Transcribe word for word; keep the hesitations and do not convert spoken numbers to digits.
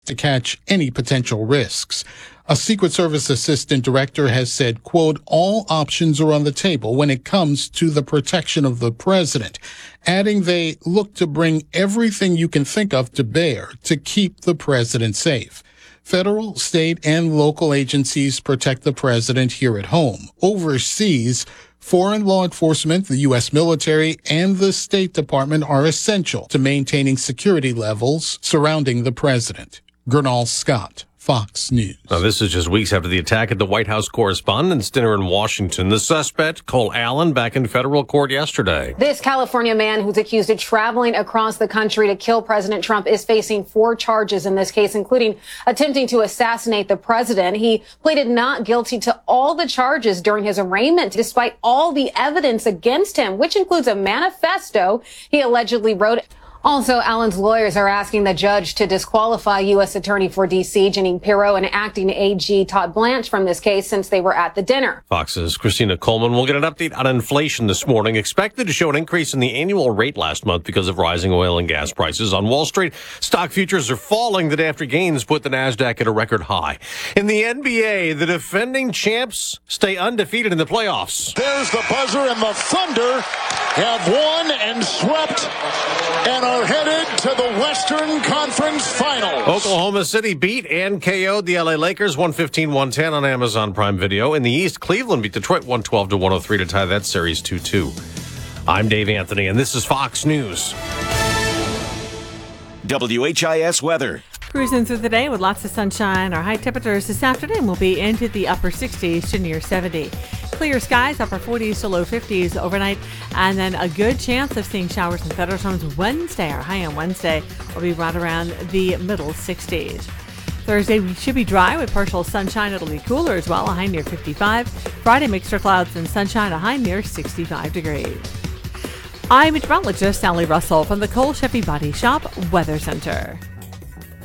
to catch any potential risks. A Secret Service assistant director has said, quote, all options are on the table when it comes to the protection of the president, adding they look to bring everything you can think of to bear to keep the president safe. Federal, state, and local agencies protect the president here at home. Overseas, foreign law enforcement, the U S military, and the State Department are essential to maintaining security levels surrounding the president. Gernal Scott, Fox News. Now, this is just weeks after the attack at the White House Correspondents' Dinner in Washington. The suspect, Cole Allen, back in federal court yesterday. This California man who's accused of traveling across the country to kill President Trump is facing four charges in this case, including attempting to assassinate the president. He pleaded not guilty to all the charges during his arraignment, despite all the evidence against him, which includes a manifesto he allegedly wrote. Also, Allen's lawyers are asking the judge to disqualify U S Attorney for D C Jeanine Pirro and acting A G Todd Blanche from this case since they were at the dinner. Fox's Christina Coleman will get an update on inflation this morning. Expected to show an increase in the annual rate last month because of rising oil and gas prices. On Wall Street, stock futures are falling the day after gains put the NASDAQ at a record high. In the N B A, the defending champs stay undefeated in the playoffs. There's the buzzer, and the Thunder have won and swept and are headed to the Western Conference Finals. Oklahoma City beat and K O'd the L A Lakers one fifteen one ten on Amazon Prime Video. In the East, Cleveland beat Detroit one twelve to one oh three to tie that series two two. I'm Dave Anthony, and this is Fox News. W H I S weather. Cruising through the day with lots of sunshine. Our high temperatures this afternoon will be into the upper sixties to near seventy. Clear skies, upper forties to low fifties overnight, and then a good chance of seeing showers and thunderstorms Wednesday. Our high on Wednesday will be right around the middle sixties. Thursday, we should be dry with partial sunshine. It'll be cooler as well, a high near fifty-five. Friday, mixture clouds and sunshine, a high near sixty-five degrees. I'm meteorologist Sally Russell from the Cole Chevy Body Shop Weather Center.